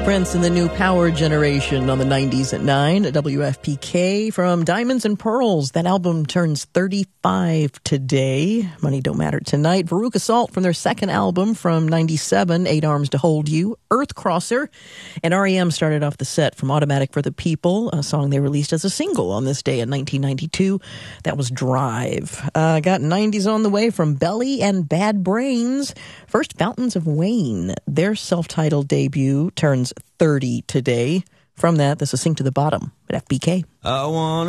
Prince and the New Power Generation on the 90s at 9 at WFPK from Diamonds and Pearls. That album turns 35 today. Money Don't Matter Tonight. Veruca Salt from their second album from 97, Eight Arms to Hold You. Earth Crosser. And R.E.M. started off the set from Automatic for the People, a song they released as a single on this day in 1992. That was Drive. Got 90s on the way from Belly and Bad Brains. First, Fountains of Wayne. Their self-titled debut turns 30 today. From that, this is Sink to the Bottom at FBK. I want